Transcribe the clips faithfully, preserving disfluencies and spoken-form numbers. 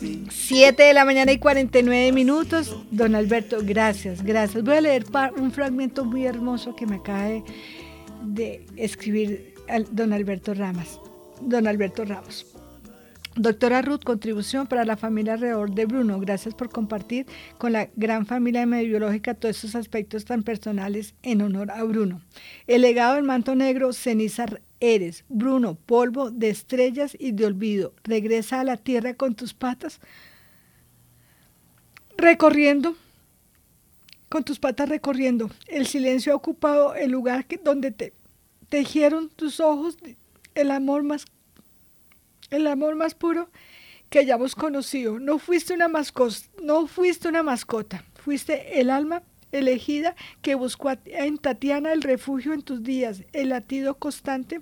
siete de la mañana y cuarenta y nueve minutos. Don Alberto, gracias, gracias. Voy a leer un fragmento muy hermoso que me acaba de, de escribir don Alberto Ramos. Don Alberto Ramos. Doctora Ruth, contribución para la familia alrededor de Bruno. Gracias por compartir con la gran familia de Mediobiológica todos esos aspectos tan personales en honor a Bruno. El legado del manto negro, ceniza eres. Bruno, polvo de estrellas y de olvido. Regresa a la tierra con tus patas recorriendo, con tus patas recorriendo. El silencio ha ocupado el lugar que, donde te tejieron tus ojos, el amor más el amor más puro que hayamos conocido. No fuiste una mascota, no fuiste una mascota, fuiste el alma elegida que buscó en Tatiana el refugio en tus días, el latido constante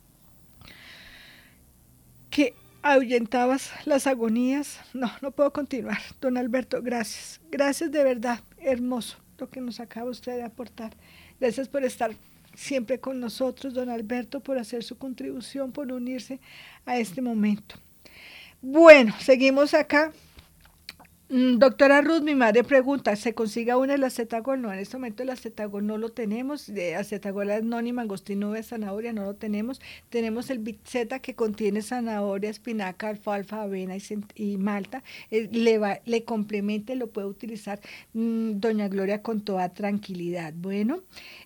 que ahuyentabas las agonías. No, no puedo continuar. Don Alberto, gracias. Gracias de verdad, hermoso lo que nos acaba usted de aportar. Gracias por estar siempre con nosotros, don Alberto, por hacer su contribución, por unirse a este momento. Bueno, seguimos acá. Mm, doctora Ruth, mi madre pregunta, ¿se consiga una el acetagol? No, en este momento el acetagol no lo tenemos, de acetagol noni, mangostino de zanahoria no lo tenemos, tenemos el Bitzeta que contiene zanahoria, espinaca, alfalfa, avena y, y malta, eh, le, va, le complementa y lo puede utilizar mmm, doña Gloria con toda tranquilidad. Bueno,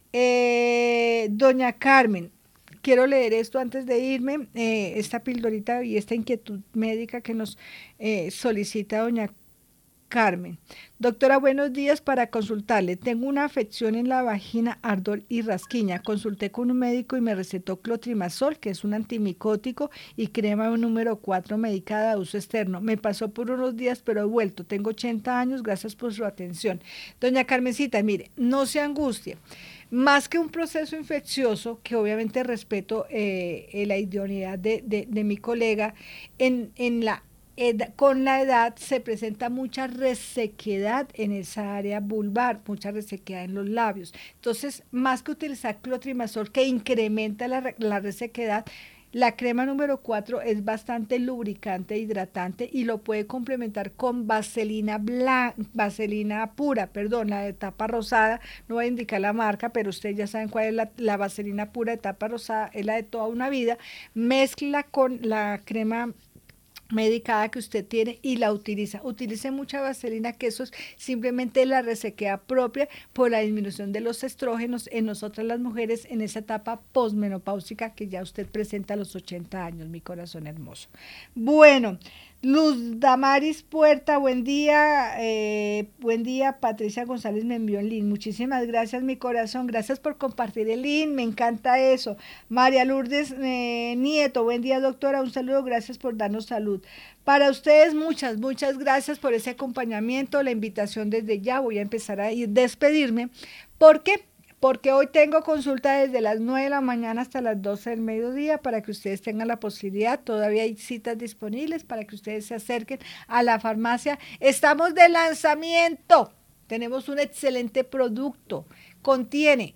eh, doña Carmen, quiero leer esto antes de irme, eh, esta pildorita y esta inquietud médica que nos eh, solicita doña Carmen. Doctora, buenos días, para consultarle. Tengo una afección en la vagina, ardor y rasquiña. Consulté con un médico y me recetó clotrimazol, que es un antimicótico, y crema número cuatro medicada de uso externo. Me pasó por unos días, pero he vuelto. Tengo ochenta años, gracias por su atención. Doña Carmencita, mire, no se angustie. Más que un proceso infeccioso, que obviamente respeto eh, la idoneidad de, de, de mi colega, en, en la Ed, con la edad se presenta mucha resequedad en esa área vulvar, mucha resequedad en los labios. Entonces, más que utilizar clotrimazol que incrementa la, la resequedad, la crema número cuatro es bastante lubricante e hidratante y lo puede complementar con vaselina blanca, vaselina pura, perdón, la de tapa rosada, no voy a indicar la marca, pero ustedes ya saben cuál es la, la vaselina pura de tapa rosada, es la de toda una vida, mezcla con la crema medicada que usted tiene y la utiliza. Utilice mucha vaselina, que eso es simplemente la resequedad propia por la disminución de los estrógenos en nosotras las mujeres en esa etapa posmenopáusica que ya usted presenta a los ochenta años, mi corazón hermoso. Bueno, Luz Damaris Puerta, buen día, eh, buen día, Patricia González me envió el link, muchísimas gracias mi corazón, gracias por compartir el link, me encanta eso. María Lourdes eh, Nieto, buen día doctora, un saludo, gracias por darnos salud. Para ustedes muchas, muchas gracias por ese acompañamiento, la invitación desde ya, voy a empezar a ir, despedirme, ¿por qué? Porque hoy tengo consulta desde las nueve de la mañana hasta las doce del mediodía para que ustedes tengan la posibilidad, todavía hay citas disponibles para que ustedes se acerquen a la farmacia. Estamos de lanzamiento, tenemos un excelente producto, contiene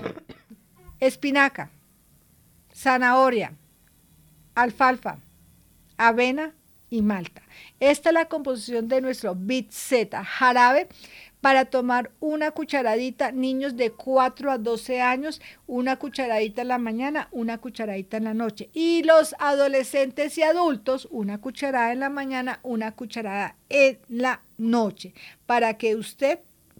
espinaca, zanahoria, alfalfa, avena y malta. Esta es la composición de nuestro Bitzeta, jarabe para tomar una cucharadita, niños de cuatro a doce años, una cucharadita en la mañana, una cucharadita en la noche. Y los adolescentes y adultos, una cucharada en la mañana, una cucharada en la noche, para que usted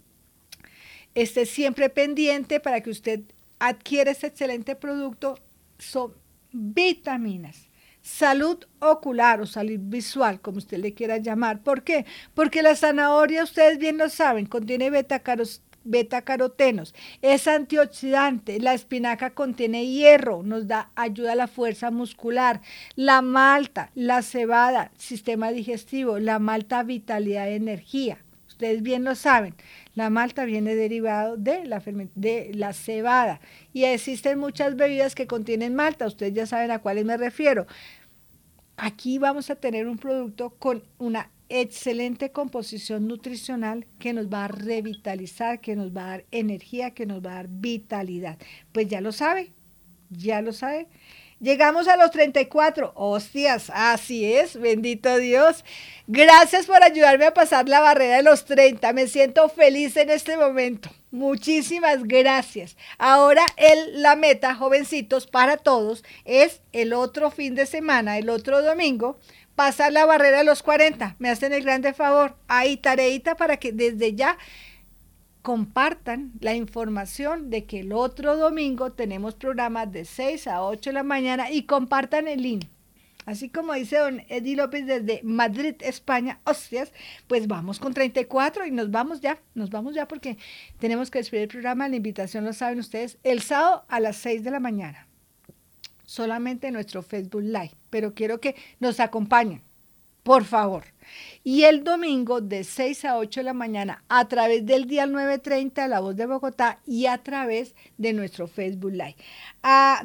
esté siempre pendiente, para que usted adquiera este excelente producto. Son vitaminas. Salud ocular o salud visual, como usted le quiera llamar. ¿Por qué? Porque la zanahoria, ustedes bien lo saben, contiene betacaros, betacarotenos, es antioxidante, la espinaca contiene hierro, nos da ayuda a la fuerza muscular, la malta, la cebada, sistema digestivo, la malta vitalidad y energía. Ustedes bien lo saben, la malta viene derivado de la, de la cebada y existen muchas bebidas que contienen malta, ustedes ya saben a cuáles me refiero. Aquí vamos a tener un producto con una excelente composición nutricional que nos va a revitalizar, que nos va a dar energía, que nos va a dar vitalidad. Pues ya lo sabe, ya lo sabe. Llegamos a los treinta y cuatro. Hostias, así es, bendito Dios. Gracias por ayudarme a pasar la barrera de los treinta. Me siento feliz en este momento. Muchísimas gracias. Ahora el, la meta, jovencitos, para todos, es el otro fin de semana, el otro domingo, pasar la barrera de los cuarenta. Me hacen el grande favor. Ahí, tareita para que desde ya compartan la información de que el otro domingo tenemos programas de seis a ocho de la mañana y compartan el link. Así como dice don Eddie López desde Madrid, España, hostias, pues vamos con treinta y cuatro y nos vamos ya, nos vamos ya porque tenemos que despedir el programa. La invitación lo saben ustedes, el sábado a las seis de la mañana, solamente en nuestro Facebook Live, pero quiero que nos acompañen, por favor. Y el domingo de seis a ocho de la mañana a través del dial nueve treinta La Voz de Bogotá y a través de nuestro Facebook Live. A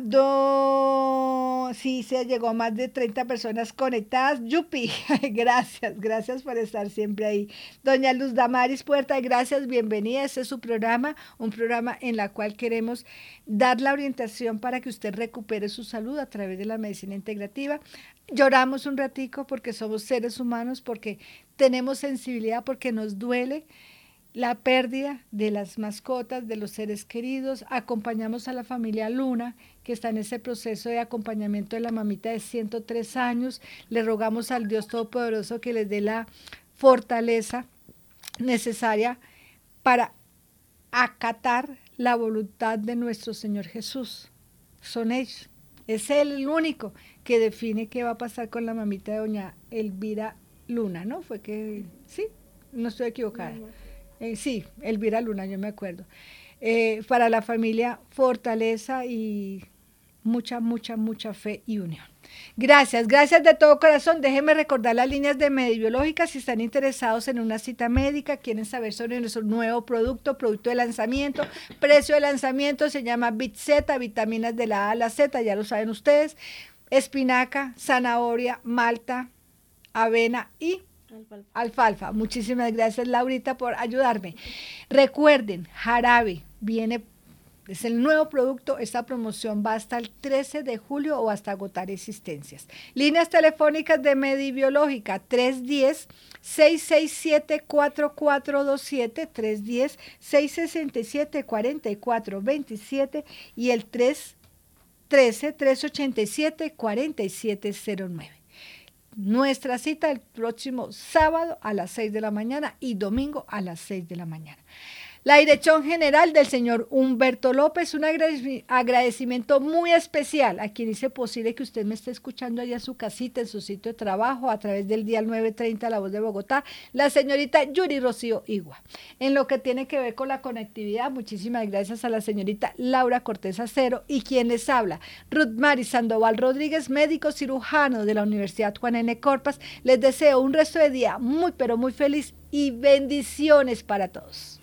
do... Sí, se llegó a más de treinta personas conectadas. Yupi, gracias, gracias por estar siempre ahí. Doña Luz Damaris Puerta, gracias, bienvenida. Este es su programa, un programa en el cual queremos dar la orientación para que usted recupere su salud a través de la medicina integrativa. Lloramos un ratico porque somos seres humanos, porque tenemos sensibilidad, porque nos duele la pérdida de las mascotas, de los seres queridos. Acompañamos a la familia Luna, que está en ese proceso de acompañamiento de la mamita de ciento tres años. Le rogamos al Dios Todopoderoso que les dé la fortaleza necesaria para acatar la voluntad de nuestro Señor Jesús. Son ellos. Es Él el único que define qué va a pasar con la mamita de doña Elvira Luna, ¿no? Fue que, sí, no estoy equivocada. Eh, sí, Elvira Luna, yo me acuerdo. Eh, para la familia, fortaleza y mucha, mucha, mucha fe y unión. Gracias, gracias de todo corazón. Déjenme recordar las líneas de Medibiológica. Si están interesados en una cita médica, quieren saber sobre nuestro nuevo producto, producto de lanzamiento, precio de lanzamiento, se llama BitZ, vitaminas de la A a la Z, ya lo saben ustedes, espinaca, zanahoria, malta, avena y alfalfa. alfalfa. Muchísimas gracias, Laurita, por ayudarme. Recuerden, jarabe viene. Es el nuevo producto, esta promoción va hasta el trece de julio o hasta agotar existencias. Líneas telefónicas de Medibiológica, tres uno cero, seis seis siete, cuatro cuatro dos siete, tres uno cero, seis seis siete, cuatro cuatro dos siete y el tres uno tres, tres ocho siete, cuatro siete cero nueve. Nuestra cita el próximo sábado a las seis de la mañana y domingo a las seis de la mañana. La dirección general del señor Humberto López, un agradecimiento muy especial a quien hizo posible que usted me esté escuchando allá en su casita, en su sitio de trabajo, a través del dial nueve treinta La Voz de Bogotá, la señorita Yuri Rocío Igua. En lo que tiene que ver con la conectividad, muchísimas gracias a la señorita Laura Cortés Acero y quien les habla, Ruth Mari Sandoval Rodríguez, médico cirujano de la Universidad Juan N. Corpas. Les deseo un resto de día muy, pero muy feliz y bendiciones para todos.